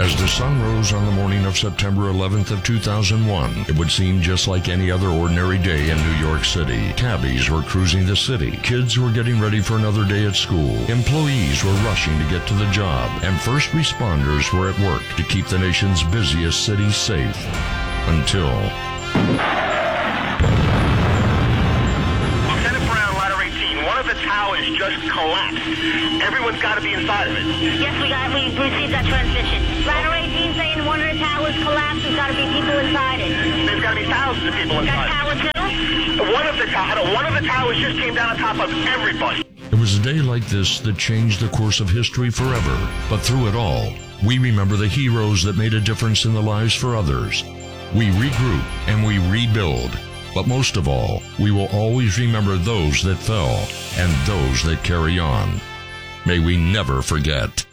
As the sun rose on the morning of September 11th of 2001, it would seem just like any other ordinary day in New York City. Cabbies were cruising the city. Kids were getting ready for another day at school. Employees were rushing to get to the job. And first responders were at work to keep the nation's busiest city safe. Until... The towers just collapsed. Everyone's got to be inside of it. Yes, we received that transmission. Ladder 18 saying one of the towers collapsed. There's got to be people inside it. There's got to be thousands of people inside. That tower too? One of the towers just came down on top of everybody. It was a day like this that changed the course of history forever. But through it all, we remember the heroes that made a difference in the lives for others. We regroup and we rebuild. But most of all, we will always remember those that fell and those that carry on. May we never forget.